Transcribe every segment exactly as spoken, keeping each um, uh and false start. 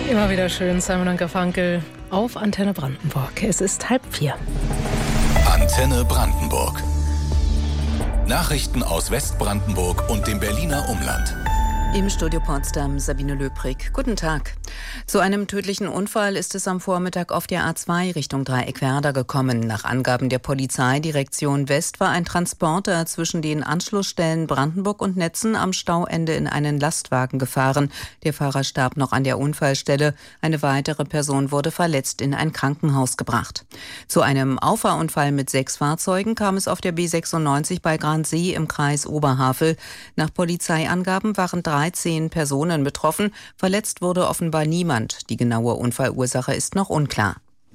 Immer wieder schön, Simon und Garfunkel auf Antenne Brandenburg. Es ist halb vier. Antenne Brandenburg. Nachrichten aus Westbrandenburg und dem Berliner Umland. Im Studio Potsdam Sabine Löbrig. Guten Tag. Zu einem tödlichen Unfall ist es am Vormittag auf der A zwei Richtung Dreieckwerder gekommen. Nach Angaben der Polizeidirektion West war ein Transporter zwischen den Anschlussstellen Brandenburg und Netzen am Stauende in einen Lastwagen gefahren. Der Fahrer starb noch an der Unfallstelle. Eine weitere Person wurde verletzt in ein Krankenhaus gebracht. Zu einem Auffahrunfall mit sechs Fahrzeugen kam es auf der B sechsundneunzig bei Gransee im Kreis Oberhavel. Nach Polizeiangaben waren dreizehn Personen betroffen. Verletzt wurde offenbar niemand. Die genaue Unfallursache ist noch unklar.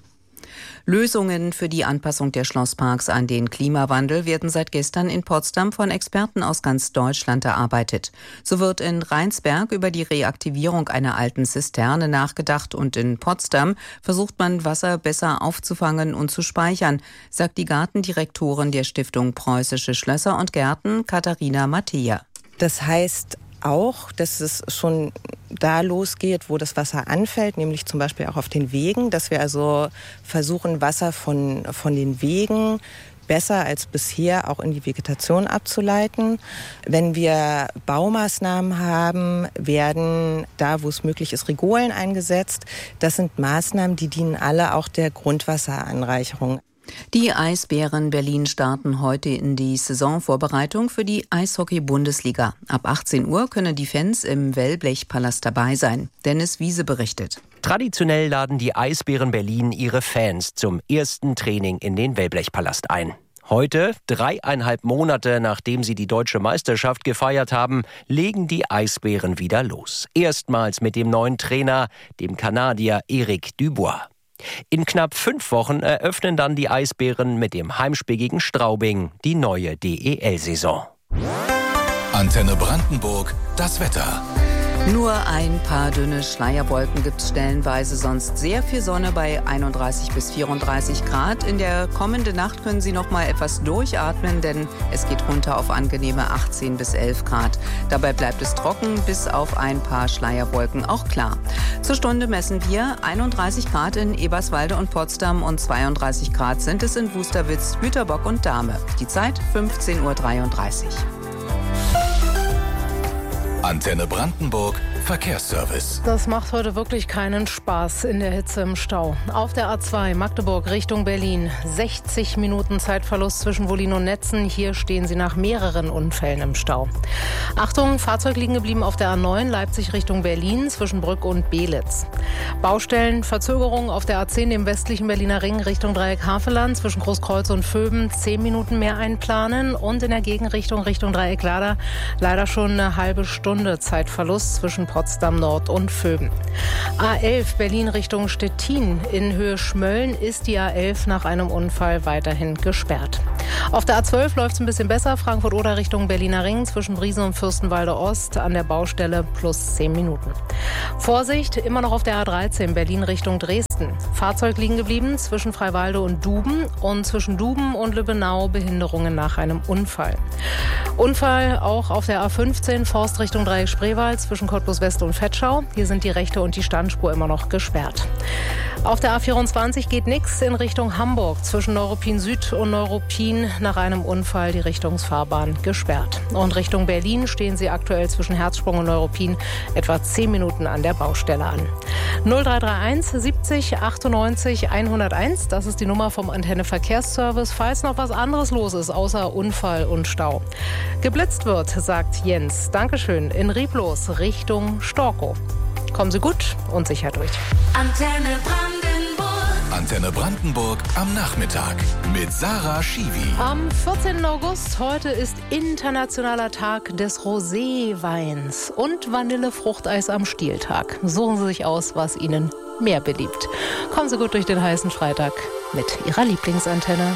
Lösungen für die Anpassung der Schlossparks an den Klimawandel werden seit gestern in Potsdam von Experten aus ganz Deutschland erarbeitet. So wird in Rheinsberg über die Reaktivierung einer alten Zisterne nachgedacht und in Potsdam versucht man, Wasser besser aufzufangen und zu speichern, sagt die Gartendirektorin der Stiftung Preußische Schlösser und Gärten, Katharina Mattea. Das heißt auch, dass es schon da losgeht, wo das Wasser anfällt, nämlich zum Beispiel auch auf den Wegen, dass wir also versuchen, Wasser von, von den Wegen besser als bisher auch in die Vegetation abzuleiten. Wenn wir Baumaßnahmen haben, werden da, wo es möglich ist, Rigolen eingesetzt. Das sind Maßnahmen, die dienen alle auch der Grundwasseranreicherung. Die Eisbären Berlin starten heute in die Saisonvorbereitung für die Eishockey-Bundesliga. Ab achtzehn Uhr können die Fans im Wellblechpalast dabei sein. Dennis Wiese berichtet. Traditionell laden die Eisbären Berlin ihre Fans zum ersten Training in den Wellblechpalast ein. Heute, dreieinhalb Monate nachdem sie die deutsche Meisterschaft gefeiert haben, legen die Eisbären wieder los. Erstmals mit dem neuen Trainer, dem Kanadier Eric Dubois. In knapp fünf Wochen eröffnen dann die Eisbären mit dem Heimspiel gegen Straubing die neue D E L-Saison. Antenne Brandenburg, das Wetter. Nur ein paar dünne Schleierwolken gibt es stellenweise, sonst sehr viel Sonne bei einunddreißig bis vierunddreißig Grad. In der kommenden Nacht können Sie noch mal etwas durchatmen, denn es geht runter auf angenehme achtzehn bis elf Grad. Dabei bleibt es trocken, bis auf ein paar Schleierwolken auch klar. Zur Stunde messen wir einunddreißig Grad in Eberswalde und Potsdam und zweiunddreißig Grad sind es in Wusterwitz, Jüterbock und Dahme. Die Zeit fünfzehn Uhr dreiunddreißig. Antenne Brandenburg, Verkehrsservice. Das macht heute wirklich keinen Spaß in der Hitze im Stau. Auf der A zwei Magdeburg Richtung Berlin. sechzig Minuten Zeitverlust zwischen Wollin und Netzen. Hier stehen Sie nach mehreren Unfällen im Stau. Achtung, Fahrzeug liegen geblieben auf der A neun Leipzig Richtung Berlin zwischen Brück und Belitz. Baustellen, Verzögerung auf der A zehn im westlichen Berliner Ring Richtung Dreieck-Havelland zwischen Großkreuz und Vöben. zehn Minuten mehr einplanen und in der Gegenrichtung Richtung Dreieck-Lader leider schon eine halbe Stunde Zeitverlust zwischen Potsdam Nord und Vöben. A elf Berlin Richtung Stettin. In Höhe Schmölln ist die A elf nach einem Unfall weiterhin gesperrt. Auf der A zwölf läuft es ein bisschen besser. Frankfurt-Oder Richtung Berliner Ring zwischen Briesen und Fürstenwalde Ost an der Baustelle plus zehn Minuten. Vorsicht, immer noch auf der A dreizehn Berlin Richtung Dresden. Fahrzeug liegen geblieben zwischen Freiwalde und Duben und zwischen Duben und Lübbenau Behinderungen nach einem Unfall. Unfall auch auf der A fünfzehn Forst Richtung Dreieck-Spreewald zwischen Cottbus West und Vetschau. Hier sind die rechte und die Standspur immer noch gesperrt. Auf der A vierundzwanzig geht nichts in Richtung Hamburg. Zwischen Neuruppin Süd und Neuruppin nach einem Unfall die Richtungsfahrbahn gesperrt. Und Richtung Berlin stehen Sie aktuell zwischen Herzsprung und Neuruppin etwa zehn Minuten an der Baustelle an. null drei drei eins siebzig achtundneunzig hunderteins, das ist die Nummer vom Antenne Verkehrsservice, falls noch was anderes los ist, außer Unfall und Stau. Geblitzt wird, sagt Jens. Dankeschön. In Rieblos Richtung Storkow. Kommen Sie gut und sicher durch. Antenne Brandenburg. Antenne Brandenburg am Nachmittag mit Sarah Schiwi. Am vierzehnten August, heute ist internationaler Tag des Roséweins und Vanillefruchteis am Stieltag. Suchen Sie sich aus, was Ihnen mehr beliebt. Kommen Sie gut durch den heißen Freitag mit Ihrer Lieblingsantenne.